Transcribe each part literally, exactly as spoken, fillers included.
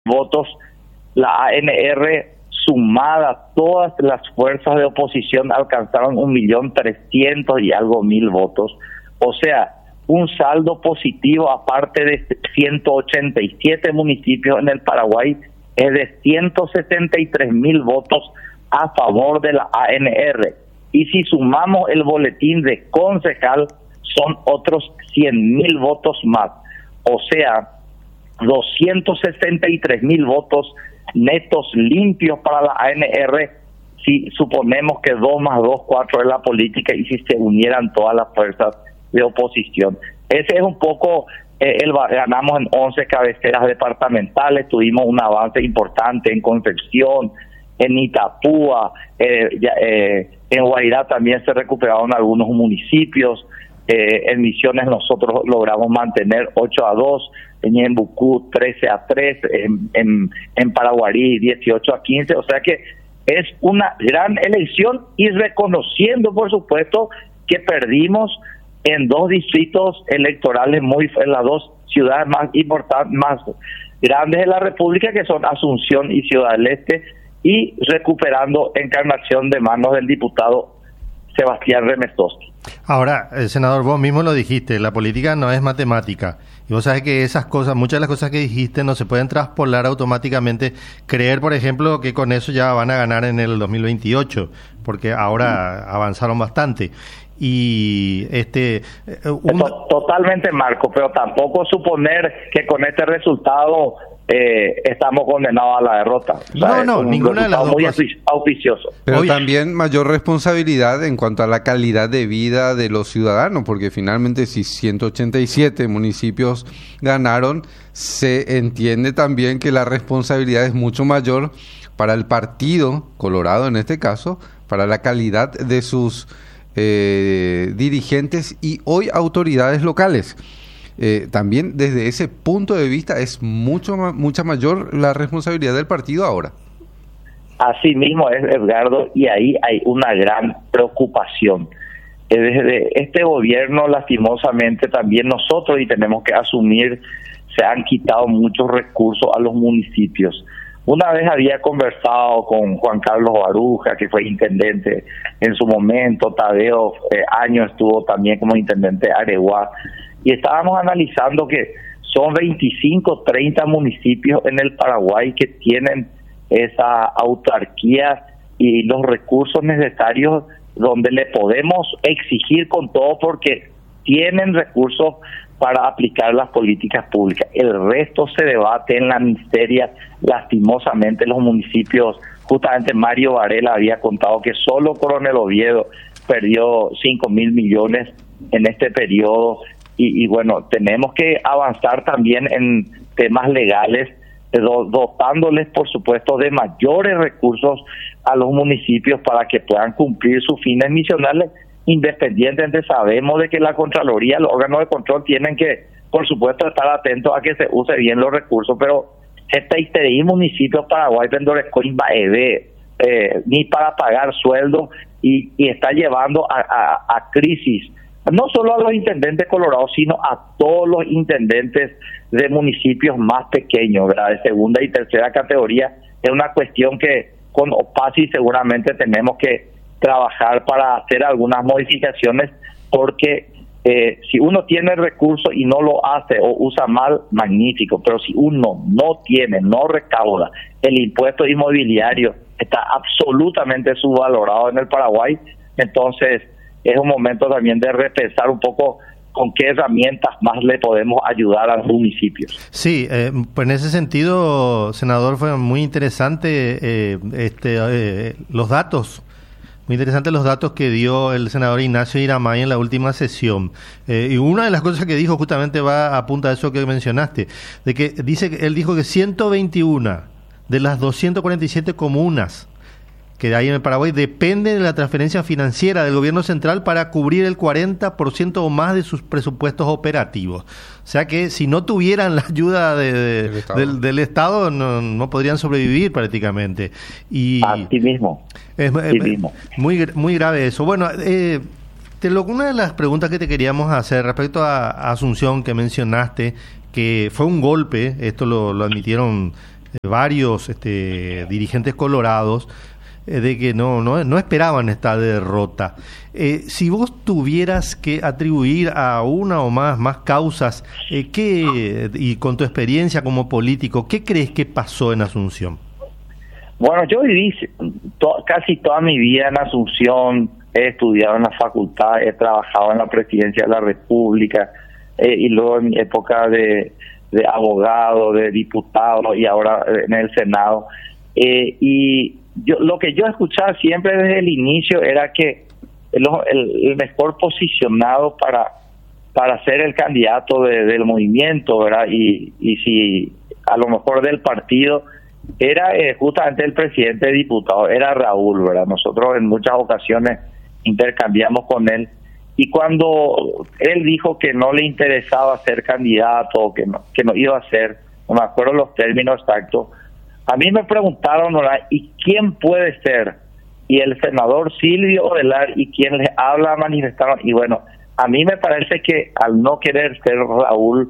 votos, la A N R sumada, todas las fuerzas de oposición alcanzaron un millón trescientos y algo mil votos. O sea, un saldo positivo, aparte de ciento ochenta y siete municipios en el Paraguay, es de ciento setenta y tres mil votos a favor de la A N R. Y si sumamos el boletín de concejal, son otros cien mil votos más. O sea, doscientos sesenta y tres mil votos netos limpios para la A N R, si suponemos que dos más dos, cuatro es la política y si se unieran todas las fuerzas de oposición. Ese es un poco, eh, el ganamos en once cabeceras departamentales, tuvimos un avance importante en Concepción, en Itapúa, eh, ya, eh, en Guairá también se recuperaron algunos municipios, eh, en Misiones nosotros logramos mantener ocho a dos, en Ñembucú trece a tres, en, en, en Paraguarí dieciocho a quince, o sea que es una gran elección y reconociendo por supuesto que perdimos en dos distritos electorales muy, en las dos ciudades más importantes, más grandes de la República, que son Asunción y Ciudad del Este, y recuperando encarnación de manos del diputado Sebastián Remestoski. Ahora, eh, senador, vos mismo lo dijiste, la política no es matemática. Y vos sabés que esas cosas, muchas de las cosas que dijiste no se pueden traspolar automáticamente. Creer, por ejemplo, que con eso ya van a ganar en el dos mil veintiocho, porque ahora mm. avanzaron bastante. Y este un... totalmente, Marco, pero tampoco suponer que con este resultado eh, estamos condenados a la derrota. O sea, no, no, ninguna de las dos muy auspicioso. Pero Obvio. También mayor responsabilidad en cuanto a la calidad de vida de los ciudadanos, porque finalmente si ciento ochenta y siete municipios ganaron, se entiende también que la responsabilidad es mucho mayor para el Partido Colorado, en este caso, para la calidad de sus Eh, dirigentes y hoy autoridades locales. Eh, también desde ese punto de vista es mucho ma- mucha mayor la responsabilidad del partido ahora. Así mismo es, Edgardo, y ahí hay una gran preocupación. Eh, desde este gobierno, lastimosamente, también nosotros, y tenemos que asumir, se han quitado muchos recursos a los municipios. Una vez había conversado con Juan Carlos Baruja, que fue intendente en su momento, Tadeo eh, Año estuvo también como intendente de Areguá, y estábamos analizando que son veinticinco, treinta municipios en el Paraguay que tienen esa autarquía y los recursos necesarios donde le podemos exigir con todo porque tienen recursos para aplicar las políticas públicas. El resto se debate en la miseria, lastimosamente los municipios. Justamente Mario Varela había contado que solo Coronel Oviedo perdió cinco mil millones en este periodo y, y bueno, tenemos que avanzar también en temas legales, dotándoles por supuesto de mayores recursos a los municipios para que puedan cumplir sus fines misionales. Independientemente sabemos de que la Contraloría, los órganos de control tienen que, por supuesto, estar atentos a que se use bien los recursos, pero este I municipio Paraguay eh, ni para pagar sueldos y, y está llevando a, a, a crisis, no solo a los intendentes colorados, sino a todos los intendentes de municipios más pequeños, ¿verdad? De segunda y tercera categoría. Es una cuestión que con OPACI seguramente tenemos que trabajar para hacer algunas modificaciones, porque eh, si uno tiene recursos y no lo hace o usa mal, magnífico, pero si uno no tiene, no recauda, el impuesto inmobiliario está absolutamente subvalorado en el Paraguay, entonces es un momento también de repensar un poco con qué herramientas más le podemos ayudar a los municipios. Sí, eh, pues en ese sentido, senador, fue muy interesante eh, este, eh, los datos Muy interesantes los datos que dio el senador Ignacio Iramay en la última sesión. Eh, y una de las cosas que dijo justamente va a punta de eso que mencionaste, de que dice que él dijo que ciento veintiuno de las doscientas cuarenta y siete comunas que hay en el Paraguay dependen de la transferencia financiera del gobierno central para cubrir el cuarenta por ciento o más de sus presupuestos operativos. O sea que si no tuvieran la ayuda de, de, del Estado, del, del Estado no, no podrían sobrevivir prácticamente. Y Así mismo. Es, Así es mismo. Muy, muy grave eso. Bueno, eh, te lo, una de las preguntas que te queríamos hacer respecto a, a Asunción, que mencionaste, que fue un golpe, esto lo, lo admitieron de varios este, dirigentes colorados, de que no, no, no esperaban esta derrota. Eh, si vos tuvieras que atribuir a una o más, más causas, eh, ¿qué, y con tu experiencia como político, qué crees que pasó en Asunción? Bueno, yo viví to- casi toda mi vida en Asunción, he estudiado en la facultad, he trabajado en la presidencia de la República, eh, y luego en mi época de, de abogado, de diputado y ahora en el Senado. Eh, y Yo, lo que yo escuchaba siempre desde el inicio era que el, el, el mejor posicionado para para ser el candidato de, del movimiento, ¿verdad? Y, y si a lo mejor del partido era eh, justamente el presidente de diputados, era Raúl, ¿verdad? Nosotros en muchas ocasiones intercambiamos con él, y cuando él dijo que no le interesaba ser candidato, que no, que no iba a ser, no me acuerdo los términos exactos, a mí me preguntaron, ¿verdad? ¿Y quién puede ser? Y el senador Silvio Ovelar, y quien les habla, manifestaron. Y bueno, a mí me parece que al no querer ser Raúl,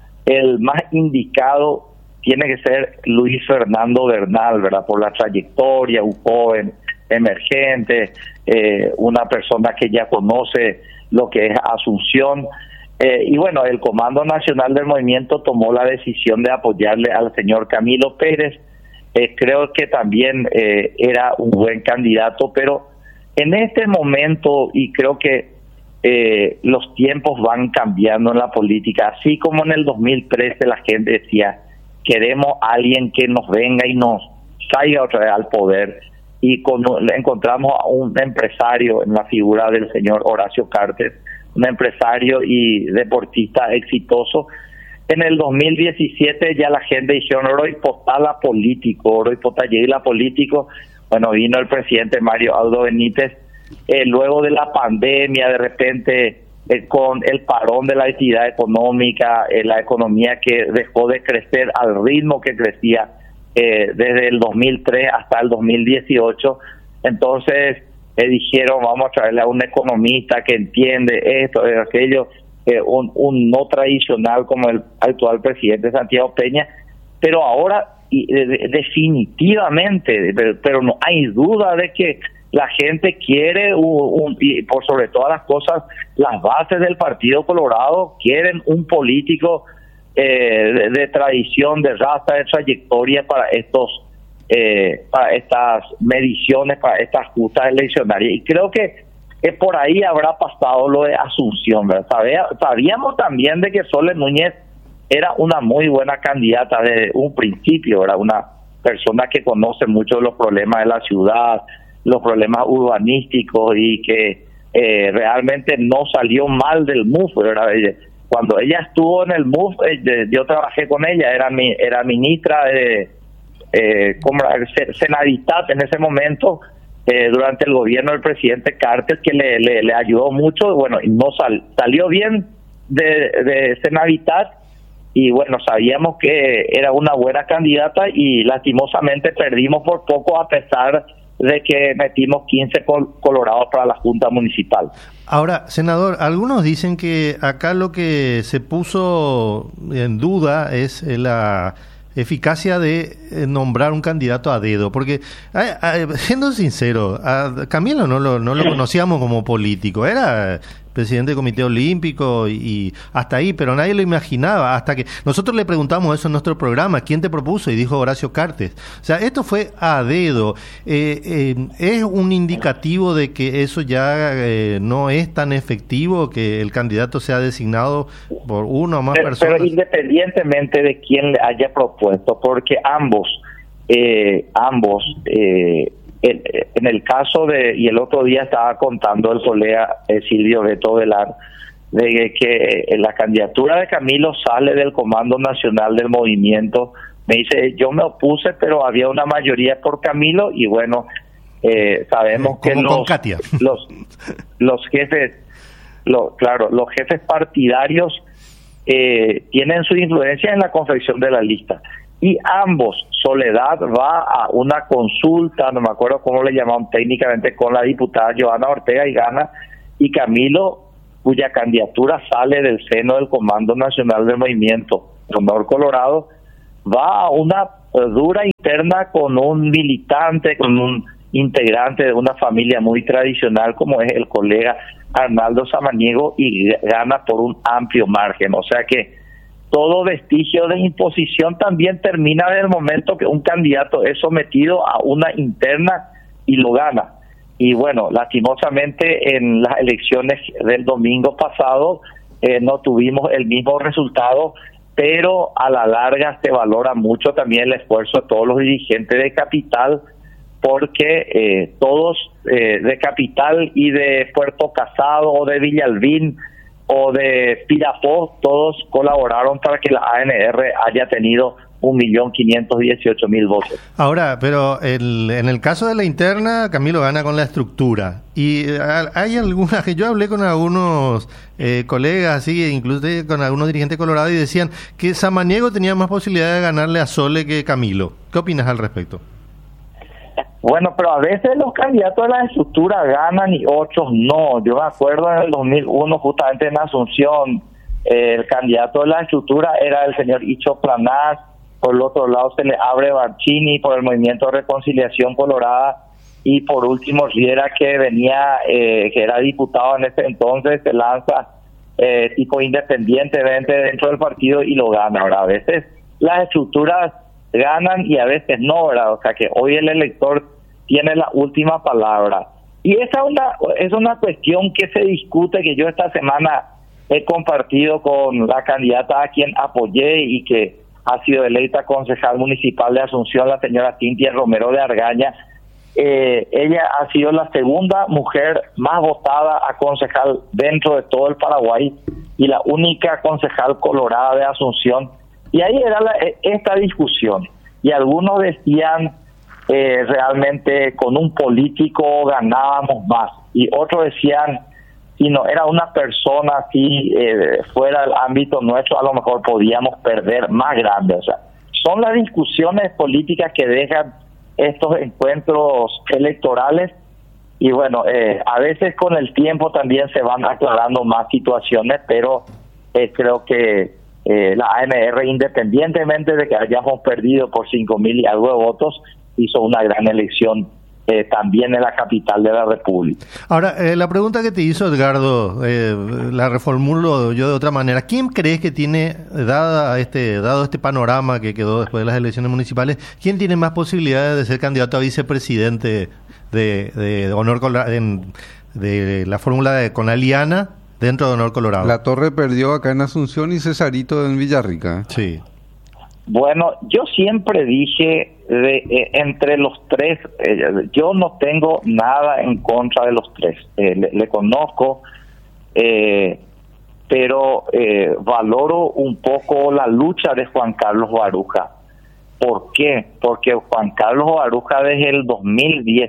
el más indicado tiene que ser Luis Fernando Bernal, ¿verdad? Por la trayectoria, un joven emergente, eh, una persona que ya conoce lo que es Asunción. Eh, y bueno, el Comando Nacional del Movimiento tomó la decisión de apoyarle al señor Camilo Pérez. Eh, creo que también eh, era un buen candidato, pero en este momento, y creo que eh, los tiempos van cambiando en la política, así como en el dos mil trece la gente decía, queremos a alguien que nos venga y nos traiga otra vez al poder, y con, encontramos a un empresario en la figura del señor Horacio Cartes, un empresario y deportista exitoso. En el dos mil diecisiete ya la gente dijeron, Roy Potala político, Roy Potalla político. Bueno, vino el presidente Mario Aldo Benítez, eh, luego de la pandemia, de repente, eh, con el parón de la actividad económica, eh, la economía que dejó de crecer al ritmo que crecía eh, desde el dos mil tres hasta el dos mil dieciocho. Entonces eh, dijeron, vamos a traerle a un economista que entiende esto, aquello, Eh, un, un no tradicional como el actual presidente Santiago Peña, pero ahora y, de, definitivamente, pero, pero no hay duda de que la gente quiere, un, un, y por sobre todas las cosas, las bases del Partido Colorado quieren un político eh, de, de tradición, de raza, de trayectoria para estos eh, para estas mediciones, para estas justas eleccionarias, y creo que que por ahí habrá pasado lo de Asunción, ¿verdad? Sabía, sabíamos también de que Sole Núñez era una muy buena candidata desde un principio, ¿verdad? Una persona que conoce mucho los problemas de la ciudad, los problemas urbanísticos, y que eh, realmente no salió mal del M U F, ¿verdad? Cuando ella estuvo en el M U F, eh, yo trabajé con ella, era mi, era ministra de eh, como Senaditat en ese momento, Eh, durante el gobierno del presidente Carter, que le, le, le ayudó mucho. Bueno, y no sal, salió bien de, de Senavitat, y bueno, sabíamos que era una buena candidata, y lastimosamente perdimos por poco, a pesar de que metimos quince col- colorados para la Junta Municipal. Ahora, senador, algunos dicen que acá lo que se puso en duda es la eficacia de nombrar un candidato a dedo, porque a, a, siendo sincero, a Camilo no lo, no lo conocíamos como político, era presidente del Comité Olímpico y, y hasta ahí, pero nadie lo imaginaba, hasta que nosotros le preguntamos eso en nuestro programa, ¿quién te propuso? Y dijo Horacio Cartes. O sea, esto fue a dedo. Eh, eh, ¿Es un indicativo de que eso ya eh, no es tan efectivo, que el candidato sea designado por una o más pero, personas? Pero independientemente de quién le haya propuesto, porque ambos, eh, ambos, eh, En, en el caso de, y el otro día estaba contando el colega eh, Silvio Beto Velar, de que eh, la candidatura de Camilo sale del Comando Nacional del Movimiento. Me dice, yo me opuse, pero había una mayoría por Camilo, y bueno, eh, sabemos que los, los los jefes, lo, claro, los jefes partidarios eh, tienen su influencia en la confección de la lista. Y ambos, Soledad va a una consulta, no me acuerdo cómo le llamaban técnicamente, con la diputada Joana Ortega y gana, y Camilo, cuya candidatura sale del seno del Comando Nacional del Movimiento Honor Colorado, va a una dura interna con un militante, con un integrante de una familia muy tradicional como es el colega Arnaldo Samaniego, y gana por un amplio margen. O sea que todo vestigio de imposición también termina en el momento que un candidato es sometido a una interna y lo gana. Y bueno, lastimosamente en las elecciones del domingo pasado eh, no tuvimos el mismo resultado, pero a la larga se valora mucho también el esfuerzo de todos los dirigentes de Capital, porque eh, todos eh, de Capital y de Puerto Casado o de Villalbín o de Pirapó, todos colaboraron para que la A N R haya tenido un millón quinientos dieciocho mil votos. Ahora, pero el, en el caso de la interna, Camilo gana con la estructura. Y hay algunas que yo hablé con algunos eh, colegas, así, incluso con algunos dirigentes colorados, y decían que Samaniego tenía más posibilidad de ganarle a Sole que Camilo. ¿Qué opinas al respecto? Bueno, pero a veces los candidatos de la estructura ganan y otros no. Yo me acuerdo en el dos mil uno, justamente en Asunción, eh, el candidato de la estructura era el señor Icho Planás. Por el otro lado se le abre Barcini por el Movimiento de Reconciliación Colorada, y por último Riera, que venía, eh, que era diputado en ese entonces, se lanza eh, tipo independientemente dentro del partido y lo gana. Ahora, a veces las estructuras ganan y a veces no, ¿verdad? O sea que hoy el elector tiene la última palabra. Y esa es una, es una cuestión que se discute, que yo esta semana he compartido con la candidata a quien apoyé y que ha sido electa concejal municipal de Asunción, la señora Cintia Romero de Argaña. Eh, ella ha sido la segunda mujer más votada a concejal dentro de todo el Paraguay y la única concejal colorada de Asunción. Y ahí era la, esta discusión. Y algunos decían, eh, realmente con un político ganábamos más. Y otros decían, si no era una persona así eh, fuera del ámbito nuestro, a lo mejor podíamos perder más grande. O sea, son las discusiones políticas que dejan estos encuentros electorales, y bueno, eh, a veces con el tiempo también se van aclarando más situaciones, pero eh, creo que eh, la A N R, independientemente de que hayamos perdido por cinco mil y algo de votos, hizo una gran elección Eh, también en la capital de la República. Ahora, eh, la pregunta que te hizo Edgardo, eh, la reformulo yo de otra manera. ¿Quién crees que tiene, dada este, dado este panorama que quedó después de las elecciones municipales, quién tiene más posibilidades de ser candidato a vicepresidente de, de, de Honor Colorado, de, de la fórmula de con Aliana dentro de Honor Colorado? La Torre perdió acá en Asunción y Cesarito en Villarrica. Sí. Bueno, yo siempre dije, de, eh, entre los tres, eh, yo no tengo nada en contra de los tres, eh, le, le conozco, eh, pero eh, valoro un poco la lucha de Juan Carlos Baruja. ¿Por qué? Porque Juan Carlos Baruja desde el dos mil diez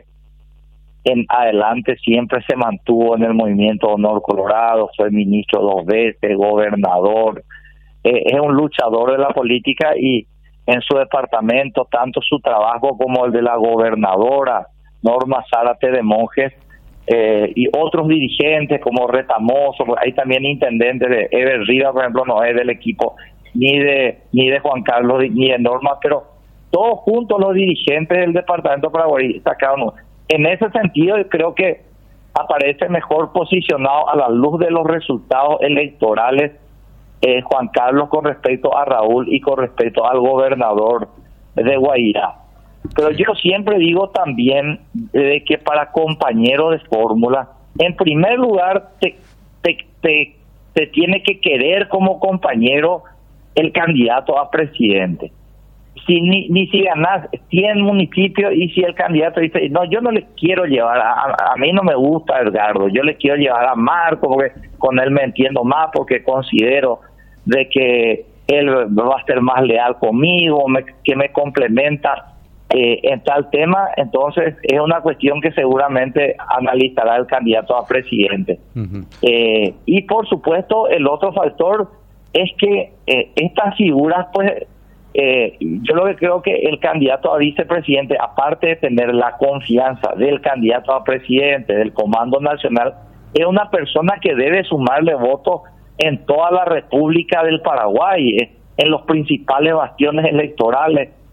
en adelante siempre se mantuvo en el movimiento Honor Colorado, fue ministro dos veces, gobernador. Es un luchador de la política, y en su departamento, tanto su trabajo como el de la gobernadora Norma Zárate de Monjes, eh, y otros dirigentes como Retamoso, hay también intendentes de Ever Rivas, por ejemplo, no es del equipo ni de ni de Juan Carlos ni de Norma, pero todos juntos los dirigentes del departamento paraguayista, cada uno. En ese sentido, yo creo que aparece mejor posicionado a la luz de los resultados electorales Eh, Juan Carlos con respecto a Raúl y con respecto al gobernador de Guairá. Pero yo siempre digo también de que para compañero de fórmula, en primer lugar te, te, te, te tiene que querer como compañero el candidato a presidente. Si ni, ni si ganas cien municipios y si el candidato dice, no, yo no le quiero llevar, a, a, a mí no me gusta Edgardo, yo le quiero llevar a Marco porque con él me entiendo más, porque considero de que él va a ser más leal conmigo, me, que me complementa eh, en tal tema, entonces es una cuestión que seguramente analizará el candidato a presidente. Uh-huh. Eh, y por supuesto el otro factor es que eh, estas figuras, pues eh, yo lo que creo que el candidato a vicepresidente, aparte de tener la confianza del candidato a presidente, del Comando Nacional, es una persona que debe sumarle votos en toda la República del Paraguay, eh, en los principales bastiones electorales,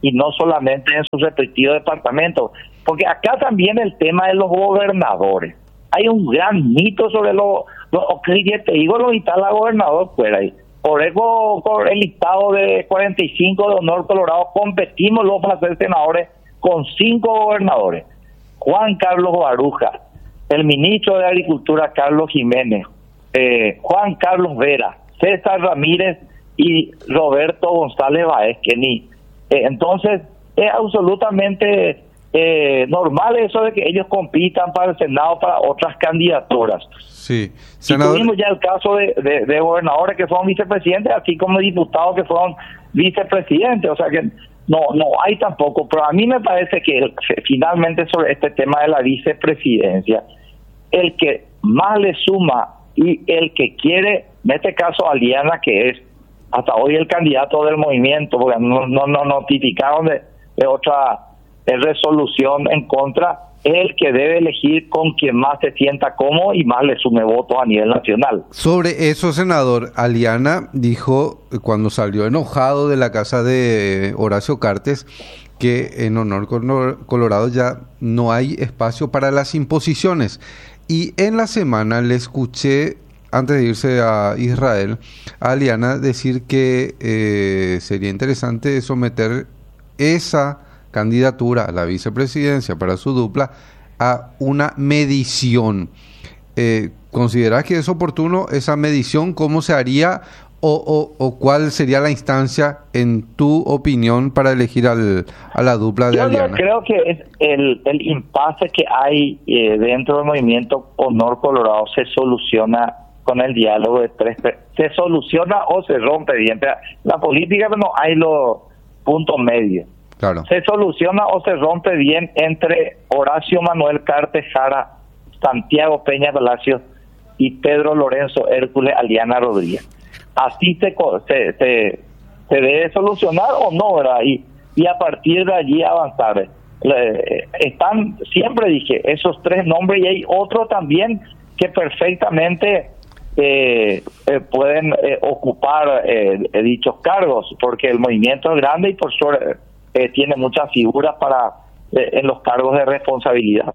y no solamente en sus respectivos departamentos. Porque acá también el tema de los gobernadores. Hay un gran mito sobre los, los que te digo, los instala gobernador fuera ahí. Por eso, por el listado de cuarenta y cinco de Honor Colorado, competimos los para ser senadores con cinco gobernadores. Juan Carlos Baruja, el ministro de Agricultura Carlos Jiménez, eh, Juan Carlos Vera, César Ramírez y Roberto González Báez, que ni... Eh, entonces, es absolutamente eh, normal eso de que ellos compitan para el Senado, para otras candidaturas. Sí, senador... Y tuvimos ya el caso de, de, de gobernadores que fueron vicepresidentes, así como diputados que fueron vicepresidentes, o sea que no no hay tampoco, pero a mí me parece que el, finalmente sobre este tema de la vicepresidencia, el que más le suma y el que quiere, en este caso Aliana, que es hasta hoy el candidato del movimiento, porque no no, no notificaron de, de otra de resolución en contra, es el que debe elegir con quien más se sienta cómodo y más le sume votos a nivel nacional. Sobre eso, senador, Aliana dijo cuando salió enojado de la casa de Horacio Cartes que en Honor Colorado ya no hay espacio para las imposiciones. Y en la semana le escuché, antes de irse a Israel, a Aliana decir que eh, sería interesante someter esa candidatura a la vicepresidencia para su dupla a una medición. Eh, ¿Consideras que es oportuno esa medición? ¿Cómo se haría o, o, o cuál sería la instancia, en tu opinión, para elegir al, a la dupla de Yo Aliana? Yo creo que es el, el impasse que hay eh, dentro del movimiento Honor Colorado se soluciona con el diálogo de tres. Se soluciona o se rompe bien. La política no hay los puntos medios. Claro. Se soluciona o se rompe bien entre Horacio Manuel Cartes Jara, Santiago Peña Palacios y Pedro Lorenzo Hércules Aliana Rodríguez. Así se, se, se, se debe solucionar o no, ¿verdad? Y, y a partir de allí avanzar. Le, están, siempre dije, esos tres nombres y hay otros también que perfectamente eh, eh, pueden eh, ocupar eh, dichos cargos, porque el movimiento es grande y por sobre... Eh, tiene muchas figuras para eh, en los cargos de responsabilidad.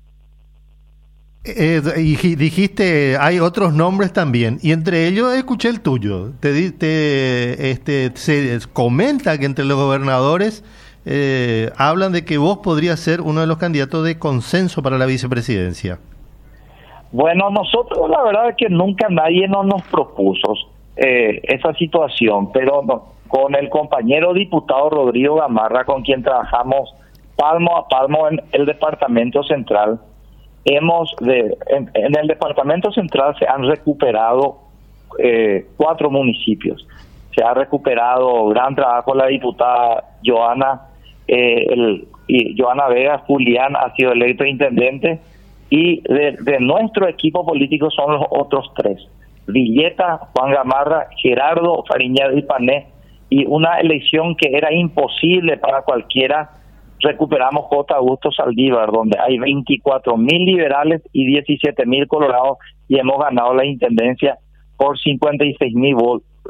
Eh, y dijiste, hay otros nombres también, y entre ellos escuché el tuyo. Te, te este, se comenta que entre los gobernadores eh, hablan de que vos podrías ser uno de los candidatos de consenso para la vicepresidencia. Bueno, nosotros la verdad es que nunca nadie nos, nos propuso eh, esa situación, pero no, con el compañero diputado Rodrigo Gamarra, con quien trabajamos palmo a palmo en el Departamento Central, hemos de, en, en el Departamento Central se han recuperado eh, cuatro municipios. Se ha recuperado gran trabajo la diputada Joana, eh, el, y Joana Vega. Julián ha sido electo intendente, y de, de nuestro equipo político son los otros tres: Villeta, Juan Gamarra, Gerardo Fariña y Pané. Y una elección que era imposible para cualquiera, recuperamos J. Augusto Saldívar, donde hay veinticuatro mil liberales y diecisiete mil colorados, y hemos ganado la intendencia por cincuenta y seis mil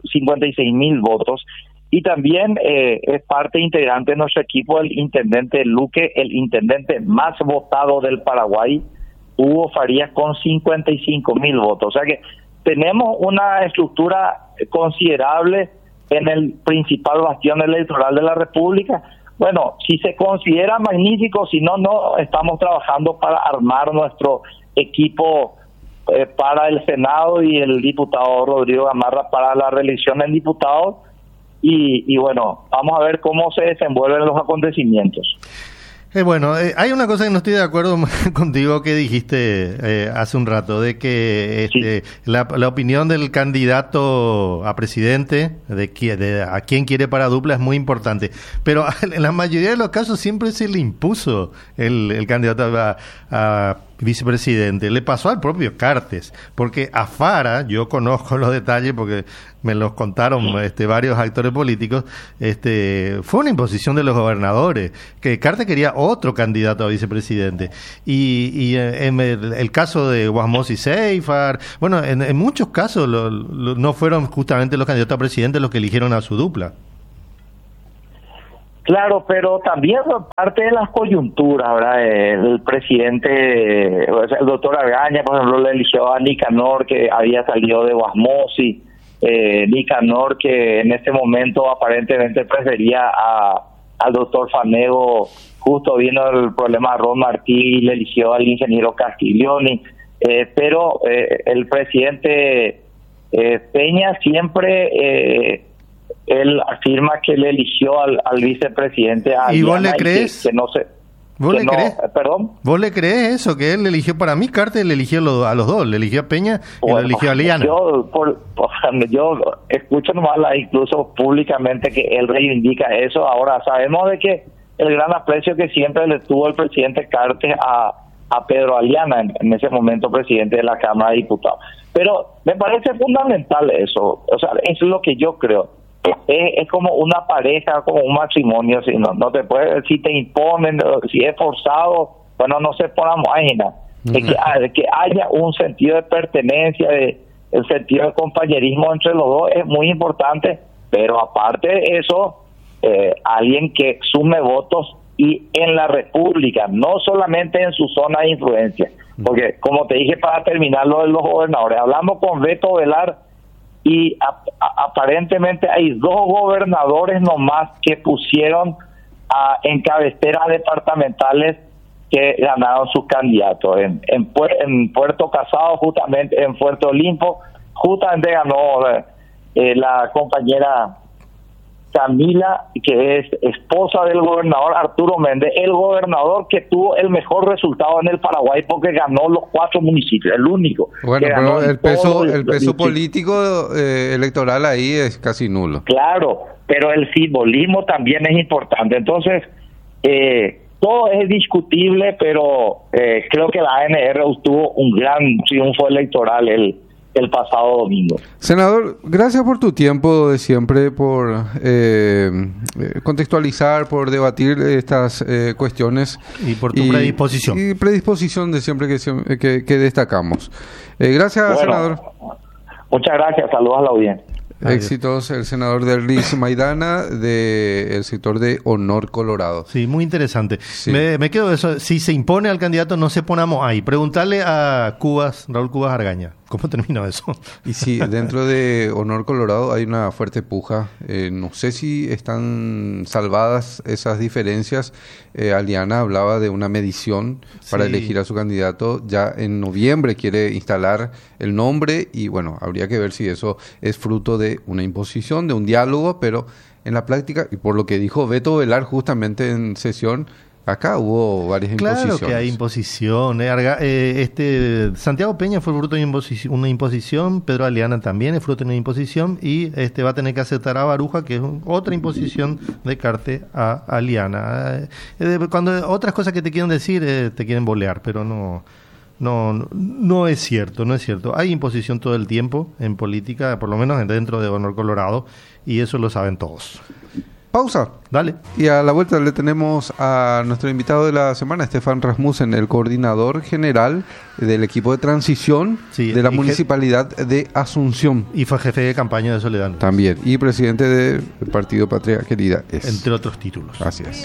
votos. Y también eh, es parte integrante de nuestro equipo el intendente Luque, el intendente más votado del Paraguay, Hugo Farías, con cincuenta y cinco mil votos. O sea que tenemos una estructura considerable en el principal bastión electoral de la República. Bueno, si se considera magnífico, si no, no, estamos trabajando para armar nuestro equipo eh, para el Senado y el diputado Rodrigo Gamarra para la reelección en diputados, y, y bueno, vamos a ver cómo se desenvuelven los acontecimientos. Eh, bueno, eh, hay una cosa que no estoy de acuerdo contigo que dijiste eh, hace un rato, de que este, sí. la, la opinión del candidato a presidente, de, qui, de a quién quiere para dupla, es muy importante. Pero en la mayoría de los casos siempre se le impuso el, el candidato a, a vicepresidente. Le pasó al propio Cartes, porque a Fara, yo conozco los detalles porque me los contaron este, varios actores políticos, este, fue una imposición de los gobernadores, que Cartes quería otro candidato a vicepresidente. Y, y en el, el caso de Guasmos y Seifar, bueno, en, en muchos casos lo, lo, no fueron justamente los candidatos a presidente los que eligieron a su dupla. Claro, pero también parte de las coyunturas, ¿verdad? El presidente, o sea, el doctor Argaña, por ejemplo, le eligió a Nicanor, que había salido de Guasmosi, eh, Nicanor, que en este momento aparentemente prefería a, al doctor Fanego, justo vino el problema de Ron Martí y le eligió al ingeniero Castiglioni, eh, pero eh, el presidente eh, Peña siempre... Eh, él afirma que le eligió al, al vicepresidente a ¿Y vos le crees? Que, que no sé. ¿Vos le no, crees? ¿Perdón? ¿Vos le crees eso? Que él le eligió, para mí, Carter le eligió lo, a los dos, le eligió a Peña y bueno, lo eligió a Liana. Yo, por, por, yo escucho nomás la, incluso públicamente que él reivindica eso. Ahora sabemos de que el gran aprecio que siempre le tuvo el presidente Carter a, a Pedro Aliana, en, en ese momento presidente de la Cámara de Diputados. Pero me parece fundamental eso. O sea, eso es lo que yo creo. Es, es como una pareja, como un matrimonio, si no, no te puede, si te imponen, si es forzado, bueno, no se ponamos ahí nada. Es que, que haya un sentido de pertenencia, de, el sentido de compañerismo entre los dos es muy importante, pero aparte de eso, eh, alguien que sume votos y en la República, no solamente en su zona de influencia, porque como te dije para terminar lo de los gobernadores, hablamos con Beto Velar y a, a, aparentemente hay dos gobernadores nomás que pusieron a, en cabeceras departamentales que ganaron sus candidatos. En, en, en Puerto Casado, justamente en Puerto Olimpo, justamente ganó eh, la compañera Camila, que es esposa del gobernador Arturo Méndez, el gobernador que tuvo el mejor resultado en el Paraguay porque ganó los cuatro municipios, el único. Bueno, pero el peso, el peso político eh, electoral ahí es casi nulo. Claro, pero el simbolismo también es importante. Entonces, eh, todo es discutible, pero eh, creo que la A N R tuvo un gran triunfo electoral el el pasado domingo. Senador, gracias por tu tiempo de siempre, por eh, contextualizar, por debatir estas eh, cuestiones. Y por tu y, predisposición. Y predisposición de siempre que, que, que destacamos. Eh, gracias, bueno, senador. Muchas gracias, saludos a la audiencia. Éxitos, el senador Derlis Maidana, del sector de Honor Colorado. Sí, muy interesante. Sí. Me, me quedo eso. Si se impone al candidato, no se ponamos ahí. Preguntarle a Cubas, Raúl Cubas Argaña, ¿cómo terminó eso? Y sí, dentro de Honor Colorado hay una fuerte puja. Eh, no sé si están salvadas esas diferencias. Eh, Aliana hablaba de una medición para sí. elegir a su candidato. Ya en noviembre quiere instalar el nombre y bueno, habría que ver si eso es fruto de una imposición, de un diálogo, pero en la práctica, y por lo que dijo Beto Velar justamente en sesión, acá hubo varias claro imposiciones. Claro que hay imposición. Eh, eh, este Santiago Peña fue fruto de imposición, una imposición, Pedro Aliana también es fruto de una imposición y este va a tener que aceptar a Baruja, que es un, otra imposición de Carte a Aliana. Eh, cuando otras cosas que te quieren decir, eh, te quieren bolear, pero no... No, no, no es cierto, no es cierto. Hay imposición todo el tiempo en política, por lo menos dentro de Honor Colorado, y eso lo saben todos. Pausa. Dale. Y a la vuelta le tenemos a nuestro invitado de la semana, Stefan Rasmussen, el coordinador general del equipo de transición sí, de la Municipalidad je- de Asunción. Y fue jefe de campaña de Soledad. También. Y presidente del Partido Patria Querida es. Entre otros títulos. Así es.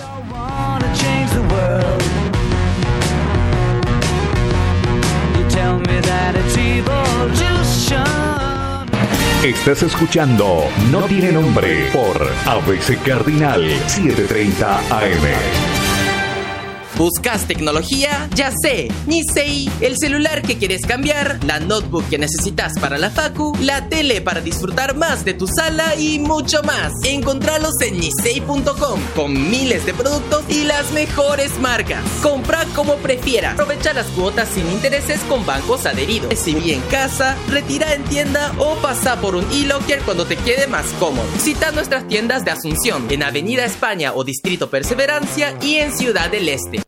Estás escuchando No Tiene Nombre por A B C Cardinal setecientos treinta A M. ¿Buscas tecnología? Ya sé, Nisei, el celular que quieres cambiar, la notebook que necesitas para la facu, la tele para disfrutar más de tu sala y mucho más. Encontralos en nisei punto com con miles de productos y las mejores marcas. Compra como prefieras. Aprovecha las cuotas sin intereses con bancos adheridos. Recibí en casa, retira en tienda o pasa por un e-locker cuando te quede más cómodo. Visita nuestras tiendas de Asunción en Avenida España o Distrito Perseverancia y en Ciudad del Este.